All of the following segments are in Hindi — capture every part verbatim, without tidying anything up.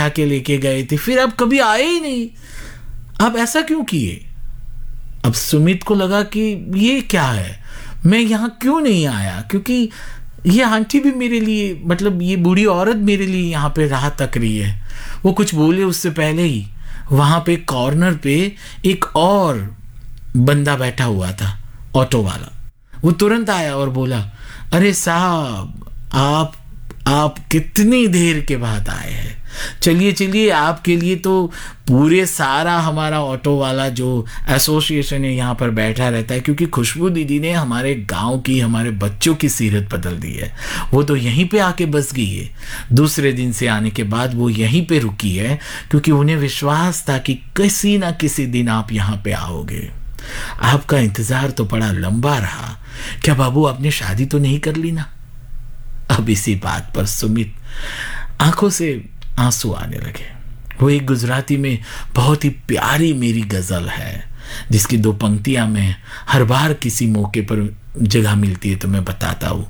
बैठा के लेके गए थे, फिर अब कभी आए ही नहीं, अब ऐसा क्यों किए? अब सुमित को लगा कि ये क्या है, मैं यहाँ क्यों नहीं आया, क्योंकि ये आंटी भी मेरे लिए, मतलब ये बूढ़ी औरत मेरे लिए यहाँ पे राह तक रही है। वो कुछ बोले उससे पहले ही वहां पे कॉर्नर पे एक और बंदा बैठा हुआ था, ऑटो वाला। वो तुरंत आया और बोला, अरे साहब, आप आप कितनी देर के बाद आए हैं, चलिए चलिए, आपके लिए तो पूरे सारा हमारा ऑटो वाला जो एसोसिएशन है यहाँ पर बैठा रहता है, क्योंकि खुशबू दीदी ने हमारे गांव की, हमारे बच्चों की सीरत बदल दी है। वो तो यहीं पे आके बस गई है, दूसरे दिन से आने के बाद वो यहीं पे रुकी है, क्योंकि उन्हें विश्वास था कि किसी ना किसी दिन आप यहाँ पे आओगे। आपका इंतजार तो बड़ा लंबा रहा, क्या बाबू आपने शादी तो नहीं कर ली ना? अब इसी बात पर सुमित आंखों से आंसू आने लगे। वो एक गुजराती में बहुत ही प्यारी मेरी गजल है, जिसकी दो पंक्तियां मैं हर बार किसी मौके पर जगह मिलती है तो मैं बताता हूं।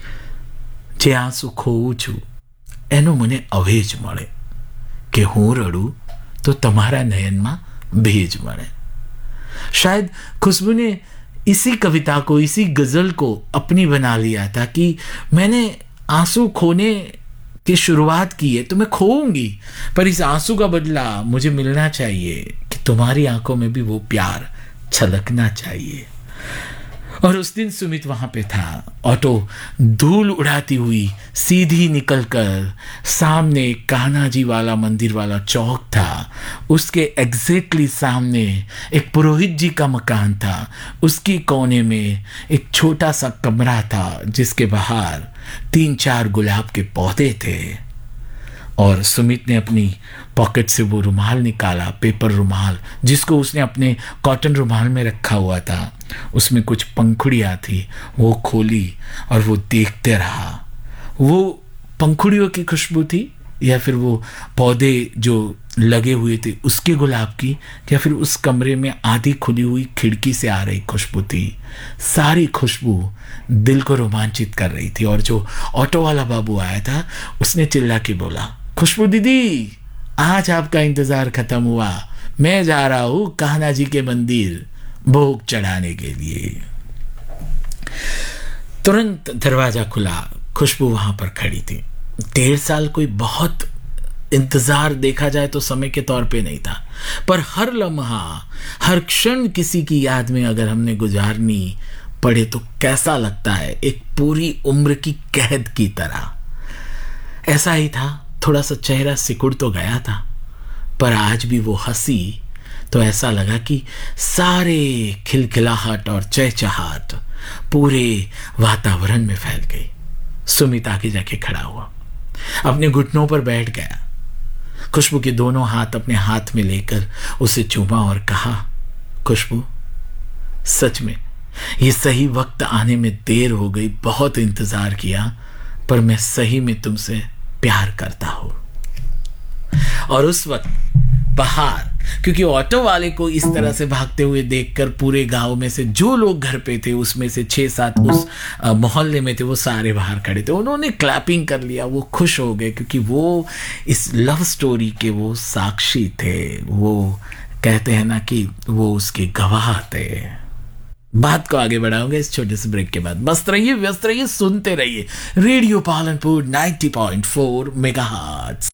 जे आंसू खोऊं છું એનો મને અવેજ મળે, કે હું રડું તો તમારા નયનમાં ભેજ મળે। शायद खुशबू ने इसी कविता को, इसी गजल को अपनी बना लिया था कि मैंने आंसू खोने की शुरुआत की है तो मैं खोऊंगी, पर इस आंसू का बदला मुझे मिलना चाहिए कि तुम्हारी आंखों में भी वो प्यार छलकना चाहिए। और उस दिन सुमित वहां पे था। ऑटो धूल उड़ाती हुई सीधी निकलकर सामने कान्हा जी वाला मंदिर वाला चौक था, उसके एग्जैक्टली सामने एक पुरोहित जी का मकान था, उसकी कोने में एक छोटा सा कमरा था जिसके बाहर तीन चार गुलाब के पौधे थे। और सुमित ने अपनी पॉकेट से वो रुमाल निकाला, पेपर रुमाल, जिसको उसने अपने कॉटन रुमाल में रखा हुआ था। उसमें कुछ पंखुड़ियाँ थी, वो खोली और वो देखते रहा। वो पंखुड़ियों की खुशबू थी या फिर वो पौधे जो लगे हुए थे उसके गुलाब की, या फिर उस कमरे में आधी खुली हुई खिड़की से आ रही खुशबू थी। सारी खुशबू दिल को रोमांचित कर रही थी। और जो ऑटो वाला बाबू आया था उसने चिल्ला के बोला, खुशबू दीदी, आज आपका इंतजार खत्म हुआ, मैं जा रहा हूं कान्हा जी के मंदिर भोग चढ़ाने के लिए। तुरंत दरवाजा खुला, खुशबू वहां पर खड़ी थी। डेढ़ साल कोई बहुत इंतजार देखा जाए तो समय के तौर पे नहीं था, पर हर लम्हा, हर क्षण किसी की याद में अगर हमने गुजारनी पड़े तो कैसा लगता है, एक पूरी उम्र की कैद की तरह। ऐसा ही था, थोड़ा सा चेहरा सिकुड़ तो गया था, पर आज भी वो हंसी तो ऐसा लगा कि सारे खिलखिलाहट और चहचहाट पूरे वातावरण में फैल गई। सुमित आगे जाके खड़ा हुआ, अपने घुटनों पर बैठ गया, खुशबू के दोनों हाथ अपने हाथ में लेकर उसे चूमा और कहा, खुशबू, सच में ये सही वक्त आने में देर हो गई, बहुत इंतजार किया, पर मैं सही में तुमसे प्यार करता हूं। और उस वक्त बाहर, क्योंकि ऑटो वाले को इस तरह से भागते हुए देखकर पूरे गांव में से जो लोग घर पे थे उसमें से छह सात उस मोहल्ले में थे, वो सारे बाहर खड़े थे। उन्होंने क्लैपिंग कर लिया, वो खुश हो गए, क्योंकि वो इस लव स्टोरी के वो साक्षी थे। वो कहते हैं ना कि वो उसके गवाह थे। बात को आगे बढ़ाऊंगा इस छोटे से ब्रेक के बाद। मस्त रहिए, व्यस्त रहिए, सुनते रहिए रेडियो पालनपुर नब्बे पॉइंट चार मेगाहर्ट्ज़।